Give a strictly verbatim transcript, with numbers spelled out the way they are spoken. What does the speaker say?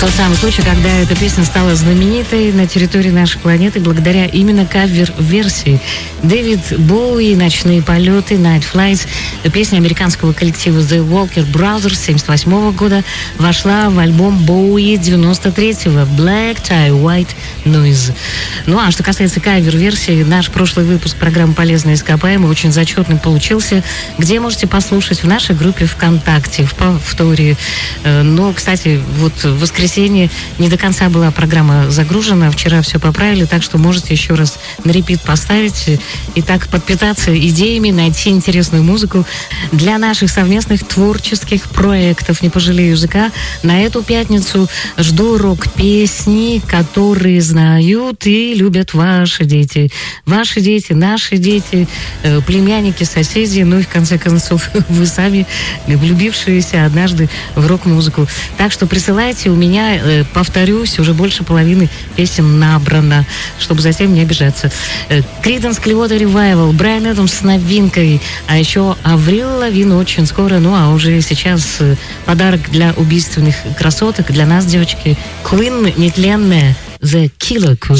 Тот самый случай, когда эта песня стала знаменитой на территории нашей планеты благодаря именно кавер-версии. Дэвид Боуи, «Ночные полеты», «Night Flights». Песня американского коллектива The Walker Brothers семьдесят восьмого года вошла в альбом Боуи девяносто третьего «Black Tie White Noise». Ну а что касается кавер-версии, наш прошлый выпуск программы «Полезные ископаемые» очень зачетный получился, где можете послушать в нашей группе ВКонтакте в повторе. Но, кстати, вот в воскресенье не до конца была программа загружена, вчера все поправили, так что можете еще раз на репит поставить и так подпитаться идеями, найти интересную музыку для наших совместных творческих проектов. Не пожалею языка. На эту пятницу жду рок-песни, которые знают и любят ваши дети. Ваши дети, наши дети, племянники, соседи, ну и в конце концов вы сами, влюбившиеся однажды в рок-музыку. Так что присылайте, у меня, повторюсь, уже больше половины песен набрано, чтобы затем не обижаться. Creedence Clearwater Revival, Брайан Эдамс с новинкой, а еще Аврил Лавин очень скоро, ну а уже сейчас подарок для убийственных красоток, для нас, девочки, Queen нетленная, The Killer Queen.